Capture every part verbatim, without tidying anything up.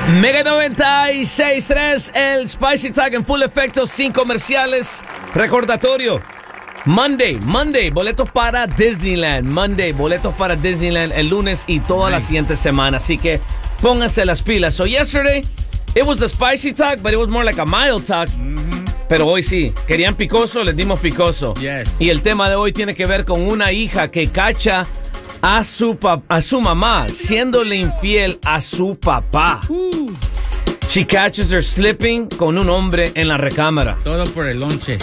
Mega noventa y seis punto tres, el Spicy Talk en full efecto, sin comerciales. Recordatorio, Monday, Monday, boletos para Disneyland. Monday, boletos para Disneyland el lunes y toda nice. La siguiente semana. Así que pónganse las pilas. So yesterday, it was a Spicy Talk, but it was more like a mild talk. Mm-hmm. Pero hoy sí, querían picoso, les dimos picoso. Yes. Y el tema de hoy tiene que ver con una hija que cacha a su, pa- a su mamá siéndole infiel a su papá. Uh. She catches her slipping con un hombre en la recámara. Todo por el lonche.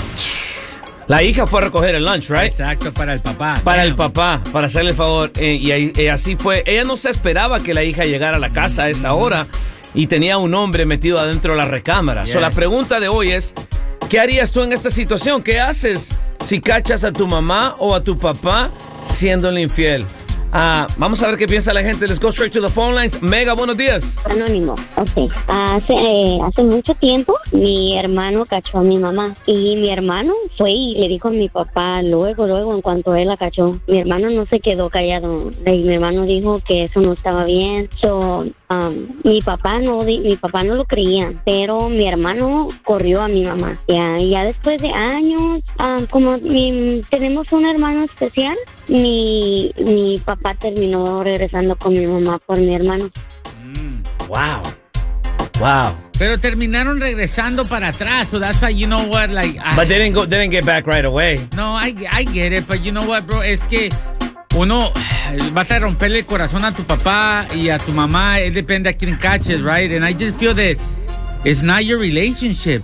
La hija fue a recoger el lunch, right? Exacto, para el papá. Para Damn. el papá, para hacerle el favor. Eh, y, y así fue. Ella no se esperaba que la hija llegara a la casa a esa hora y tenía un hombre metido adentro de la recámara. Yes. So, la pregunta de hoy es, ¿qué harías tú en esta situación? ¿Qué haces si cachas a tu mamá o a tu papá siéndole infiel? Uh, vamos a ver qué piensa la gente. Let's go straight to the phone lines. Mega, buenos días. Anónimo, ok. Hace, eh, hace mucho tiempo mi hermano cachó a mi mamá y mi hermano fue y le dijo a mi papá luego, luego en cuanto él la cachó. Mi hermano no se quedó callado. Y mi hermano dijo que eso no estaba bien. So, um, mi papá no mi papá no lo creía, pero mi hermano corrió a mi mamá. Ya, ya después de años, um, como mi, tenemos un hermano especial, mi, mi papá terminó regresando con mi mamá por mi hermano. Mm. Wow. Wow. Pero terminaron regresando para atrás, so that's why, you know what, like... But I, they didn't go, they didn't get back right away. No, I, I get it, but you know what, bro, es que uno vas a romperle el corazón a tu papá y a tu mamá, it depende a quién caches, right? And I just feel that it's not your relationship.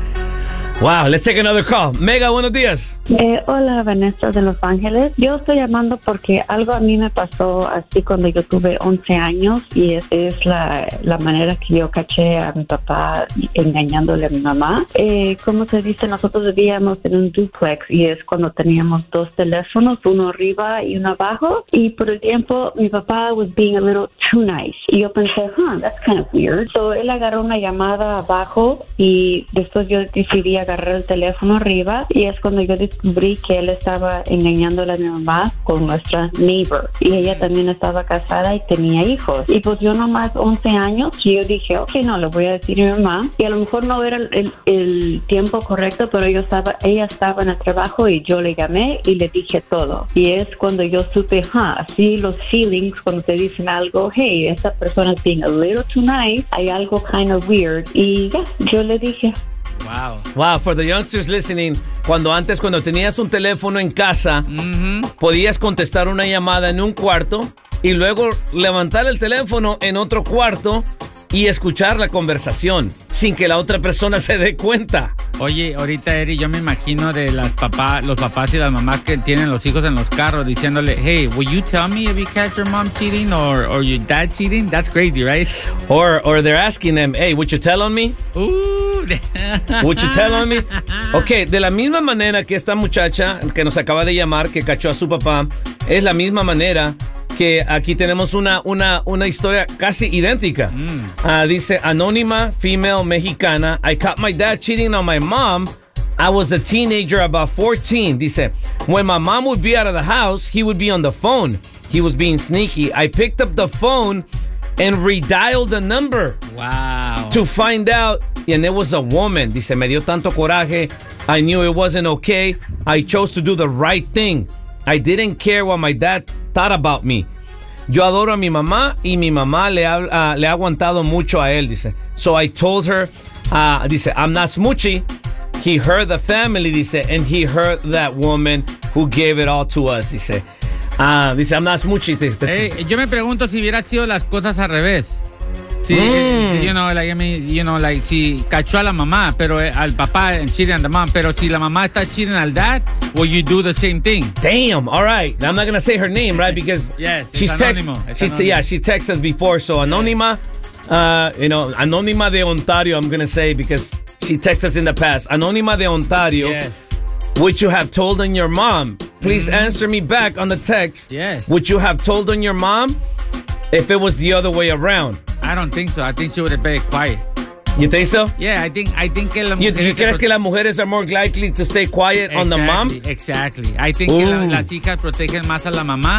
Wow, let's take another call. Mega, buenos días. Eh, hola, Vanessa de Los Ángeles. Yo estoy llamando porque algo a mí me pasó así cuando yo tuve once años y es, es la, la manera que yo caché a mi papá engañándole a mi mamá. Eh, como se dice, nosotros vivíamos en un duplex y es cuando teníamos dos teléfonos, uno arriba y uno abajo. Y por el tiempo mi papá was being a little too nice. Y yo pensé, huh, that's kind of weird. So él agarró una llamada abajo y después yo decidí agarrar el teléfono arriba y es cuando yo descubrí que él estaba engañándole a mi mamá con nuestra neighbor y ella también estaba casada y tenía hijos y pues yo nomás once años y yo dije, ok, no, le voy a decir a mi mamá y a lo mejor no era el, el, el tiempo correcto, pero yo estaba, ella estaba en el trabajo y yo le llamé y le dije todo y es cuando yo supe, huh, así los feelings cuando te dicen algo, hey, esta persona es being a little too nice, hay algo kind of weird y ya, yeah, yo le dije. Wow. Wow, for the youngsters listening, cuando antes, cuando tenías un teléfono en casa, mm-hmm. podías contestar una llamada en un cuarto y luego levantar el teléfono en otro cuarto y escuchar la conversación sin que la otra persona se dé cuenta. Oye, ahorita, Eri, yo me imagino de las papás, los papás y las mamás que tienen los hijos en los carros diciéndole, hey, will you tell me if you catch your mom cheating or, or your dad cheating? That's crazy, right? Or, or they're asking them, hey, would you tell on me? Ooh. Would you tell on me? Ok, de la misma manera que esta muchacha que nos acaba de llamar, que cachó a su papá, es la misma manera que aquí tenemos una, una, una historia casi idéntica. Mm. Uh, dice, anónima, female, mexicana. I caught my dad cheating on my mom. I was a teenager, about fourteen. Dice, when my mom would be out of the house, he would be on the phone. He was being sneaky. I picked up the phone and redialed the number. Wow. To find out, and it was a woman. Dice, me dio tanto coraje. I knew it wasn't okay. I chose to do the right thing. I didn't care what my dad thought about me. Yo adoro a mi mamá y mi mamá le ha, uh, le ha aguantado mucho a él, dice. So I told her, uh, dice, I'm not smoochy. He heard the family, dice, and he heard that woman who gave it all to us, dice. Uh, dice, I'm not smoochy. Hey, yo me pregunto si hubieran sido las cosas al revés. Sí, mm. you know, like, I mean, you know, like, si cachó a la mamá, pero eh, al papá and cheating on the mom, pero si la mamá está cheating al dad, will you do the same thing? Damn, all right. Now, I'm not going to say her name, right? Because yes, she's text, she, yeah, she texted us before, so Anónima, uh, you know, Anónima de Ontario, I'm going to say, because she texted us in the past. Anónima de Ontario, yes. Would you have told on your mom? Please mm-hmm. answer me back on the text. Yes. Would you have told on your mom if it was the other way around? I don't think so. I think she would have been quiet. You think so? Yeah, I think I think que la you, you crees que las mujeres are more likely to stay quiet exactly, on the mom? Exactly. I think Ooh. que la, las hijas protegen más a la mamá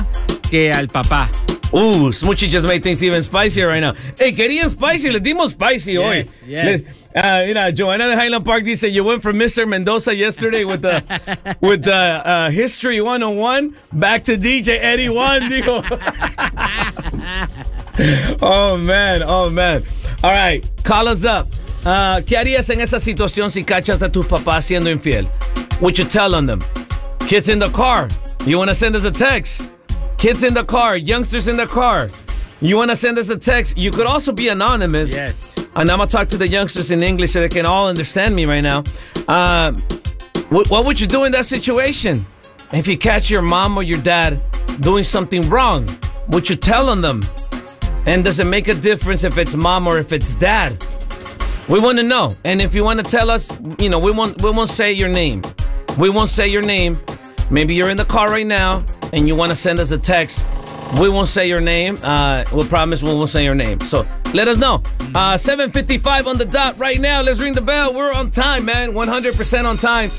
que al papá. Ooh, Smoochie just made things even spicier right now. Hey, querían spicy, le dimos spicy Yes, hoy. yes. Le, uh, mira, Joanna de Highland Park dice, you went from Mister Mendoza yesterday with the with the uh, History one oh one back to D J Eddie One, dijo. Oh, man, oh, man. All right, call us up. Uh, ¿Qué harías en esa situación si cachas a tus papás siendo infiel? What you tell on them? Kids in the car, you want to send us a text? Kids in the car, youngsters in the car. You want to send us a text? You could also be anonymous. Yes. And I'm going to talk to the youngsters in English so they can all understand me right now. Uh, what, what would you do in that situation? If you catch your mom or your dad doing something wrong, would you tell on them? And does it make a difference if it's mom or if it's dad? We want to know. And if you want to tell us, you know, we won't, we won't say your name. We won't say your name. Maybe you're in the car right now and you want to send us a text. We won't say your name. Uh, we'll promise we won't say your name. So let us know. Uh, seven fifty-five on the dot right now. Let's ring the bell. We're on time, man. one hundred percent on time.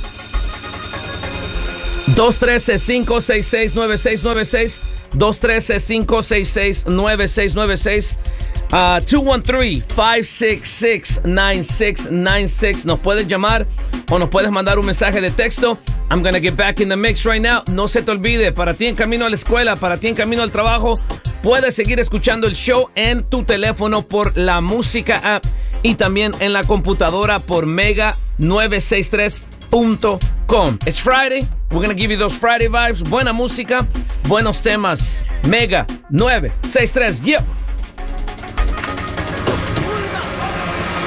two one three, cinco seis seis, nueve seis nueve seis. two one three, cinco seis seis, nueve seis nueve seis. Uh, two one three, five six six, nine six nine six. Nos puedes llamar o nos puedes mandar un mensaje de texto. I'm gonna get back in the mix right now. No se te olvide, para ti en camino a la escuela, para ti en camino al trabajo, puedes seguir escuchando el show en tu teléfono por la música app y también en la computadora por mega nueve seis tres punto com. It's Friday. We're gonna give you those Friday vibes. Buena música, buenos temas. Mega nueve seis tres. Yeah.